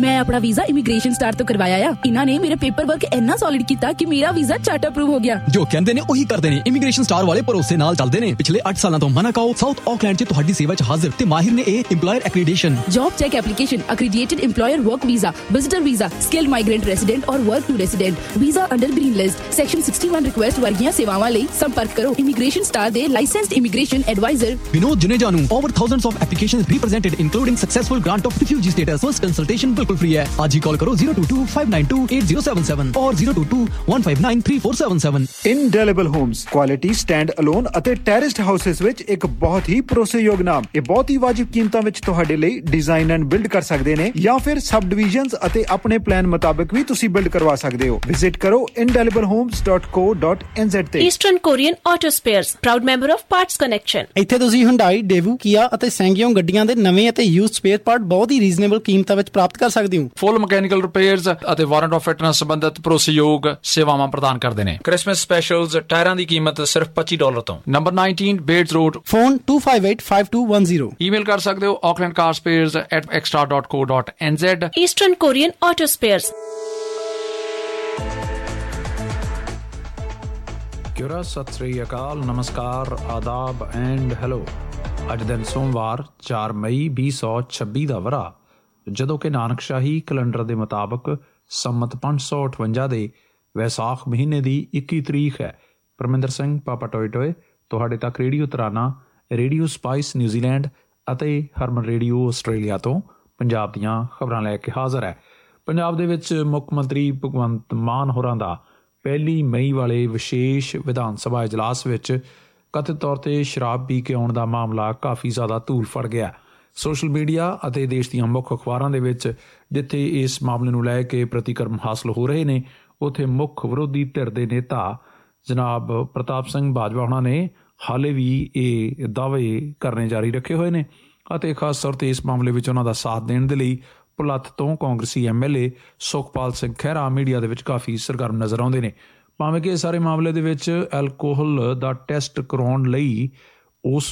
मैं अपना visa immigration star तो करवाया आ। इन्होंने मेरे पेपर वर्क इतना सॉलिड किया कि मेरा वीजा झट अप्रूव हो गया। जो कहते ने ਉਹੀ ਕਰਦੇ ਨੇ। ਇਮੀਗ੍ਰੇਸ਼ਨ ਸਟਾਰ ਵਾਲੇ ਭਰੋਸੇ ਨਾਲ ਚੱਲਦੇ ਨੇ। ਪਿਛਲੇ 8 ਸਾਲਾਂ ਤੋਂ ਮਨਾਕਾਓ ਸਾਊਥ ਆਕਲੈਂਡ 'ਚ ਤੁਹਾਡੀ ਸੇਵਾ 'ਚ ਹਾਜ਼ਰ ਤੇ ਮਾਹਿਰ ਨੇ ਇਹ EMPLOYER accreditation, job check application, accredited employer work visa, visitor visa, skilled migrant resident और work to resident, visa under green list, section 61 request ਵਰਗੀਆਂ ਸੇਵਾਵਾਂ ਲਈ ਸੰਪਰਕ ਕਰੋ ਇਮੀਗ੍ਰੇਸ਼ਨ ਸਟਾਰ ਦੇ licensed immigration advisor Vinod Juneja ਨੂੰ। Over thousands of applications represented including successful grant of refugee status। First consultation ਬਿਲਕੁਲ free ਹੈ। ਅੱਜ ਹੀ ਕਾਲ ਕਰੋ 022-592-8077 और 022-159-3477। Indelible Homes, quality stand alone ਅਤੇ terraced houses ਵਿੱਚ ਇੱਕ ਬਹੁਤ ਹੀ ਭਰੋਸੇਯੋਗ ਨਾਮ। ਇਹ ਬਹੁਤ ਹੀ ਵਾਜਿਬ ਕੀਮਤਾਂ ਵਿੱਚ ਤੁਹਾਡੇ ਲਈ ਡਿਜ਼ਾਈਨ ਐਂਡ ਬਿਲਡ ਕਰ ਸਕਦੇ ਨੇ ਜਾਂ ਫਿਰ ਸਬ ਡਿਵੀਜ਼ਨਸ ਅਤੇ ਆਪਣੇ ਪਲਾਨ ਮੁਤਾਬਕ ਵੀ ਤੁਸੀਂ ਬਿਲਡ ਕਰਵਾ ਸਕਦੇ ਹੋ। ਵਿਜ਼ਿਟ ਕਰੋ indeliblehomes.co.nz ਤੇ। Eastern Korean auto spares, proud member of parts connection. ਇੱਥੇ ਤੁਸੀਂ ਹੁੰਡਾਈ, ਡੇਵੂ, ਕੀਆ ਅਤੇ ਸੈਂਗਯੋਂਗ ਗੱਡੀਆਂ ਦੇ ਨਵੇਂ ਅਤੇ ਯੂਜ਼ਡ ਸਪੇਅਰ ਪਾਰਟ ਬਹੁਤ ਹੀ ਰੀਜ਼ਨੇਬਲ ਕੀਮਤਾਂ ਵਿੱਚ ਪ੍ਰਾਪਤ ਕਰ ਸਕਦੇ ਹੋ। ਫੁੱਲ ਮਕੈਨੀਕਲ ਰਿਪੇਅਰਸ ਅਤੇ ਵਾਰੰਟ ਆਫ ਫਿਟਨੈਸ ਸੰਬੰਧਿਤ ਭਰੋਸੇਯੋਗ ਸੇਵਾਵਾਂ ਪ੍ਰਦਾਨ ਕਰਦੇ ਨੇ। ਕ੍ਰਿਸਮਸ ਸਪੈਸ਼ਲਸ, ਟਾਇਰਾਂ ਦੀ ਕੀਮਤ ਸਿਰਫ $25 ਤੋਂ। Number 19 ਬੇਡਸ road, phone 2585210। ਈਮੇਲ ਕਰ ਸਕਦੇ ਹੋ aucklandcarspares@extra.co.nz। Eastern Korean auto spares. ਕਿਉਰਾ, Sat Sri ਅਕਾਲ, ਨਮਸਕਾਰ, ਆਦਾਬ ਐਂਡ ਹੈਲੋ। ਅੱਜ ਦਿਨ ਸੋਮਵਾਰ 4 ਮਈ 2026 ਦਾ ਵਰ੍ਹਾ, ਜਦੋਂ ਕਿ ਨਾਨਕਸ਼ਾਹੀ ਕੈਲੰਡਰ ਦੇ ਮੁਤਾਬਕ ਸੰਮਤ 558 ਦੇ ਵੈਸਾਖ ਮਹੀਨੇ ਦੀ 21 ਤਰੀਕ ਹੈ। ਪਰਮਿੰਦਰ ਸਿੰਘ ਪਾਪਾ ਟੋਏ ਟੋਏ ਤੁਹਾਡੇ ਤੱਕ ਰੇਡੀਓ ਤਰਾਨਾ, ਰੇਡੀਓ ਸਪਾਈਸ ਨਿਊਜ਼ੀਲੈਂਡ ਅਤੇ ਹਰਮਨ ਰੇਡੀਓ ਆਸਟ੍ਰੇਲੀਆ ਤੋਂ ਪੰਜਾਬ ਦੀਆਂ ਖਬਰਾਂ ਲੈ ਕੇ ਹਾਜ਼ਰ ਹੈ। ਪੰਜਾਬ ਦੇ ਵਿੱਚ ਮੁੱਖ ਮੰਤਰੀ ਭਗਵੰਤ ਮਾਨ ਹੋਰਾਂ ਦਾ 1 ਮਈ ਵਾਲੇ ਵਿਸ਼ੇਸ਼ ਵਿਧਾਨ ਸਭਾ ਇਜਲਾਸ ਵਿੱਚ ਕਥਿਤ ਤੌਰ 'ਤੇ ਸ਼ਰਾਬ ਪੀ ਕੇ ਆਉਣ ਦਾ ਮਾਮਲਾ ਕਾਫੀ ਜ਼ਿਆਦਾ ਧੂਲ ਫੜ ਗਿਆ। ਸੋਸ਼ਲ ਮੀਡੀਆ ਅਤੇ ਦੇਸ਼ ਦੀਆਂ ਮੁੱਖ ਅਖਬਾਰਾਂ ਦੇ ਵਿੱਚ ਜਿੱਥੇ ਇਸ ਮਾਮਲੇ ਨੂੰ ਲੈ ਕੇ ਪ੍ਰਤੀਕਰਮ ਹਾਸਲ ਹੋ ਰਹੇ ਨੇ, ਉੱਥੇ ਮੁੱਖ ਵਿਰੋਧੀ ਧਿਰ ਦੇ ਨੇਤਾ ਜਨਾਬ ਪ੍ਰਤਾਪ ਸਿੰਘ ਬਾਜਵਾ ਹੋਣਾ ਨੇ ਹਾਲੇ ਵੀ ਇਹ ਦਾਅਵੇ ਕਰਨੇ ਜਾਰੀ ਰੱਖੇ ਹੋਏ ਨੇ ਅਤੇ ਖਾਸ ਤੌਰ 'ਤੇ ਇਸ ਮਾਮਲੇ ਵਿੱਚ ਉਹਨਾਂ ਦਾ ਸਾਥ ਦੇਣ ਦੇ ਲਈ ਭੁਲੱਥ ਤੋਂ ਕਾਂਗਰਸੀ MLA ਸੁਖਪਾਲ ਸਿੰਘ ਖਹਿਰਾ ਮੀਡੀਆ ਦੇ ਵਿੱਚ ਕਾਫੀ ਸਰਗਰਮ ਨਜ਼ਰ ਆਉਂਦੇ ਨੇ। ਭਾਵੇਂ ਕਿ ਇਸ ਸਾਰੇ ਮਾਮਲੇ ਦੇ ਵਿੱਚ ਐਲਕੋਹਲ ਦਾ ਟੈਸਟ ਕਰਾਉਣ ਲਈ ਉਸ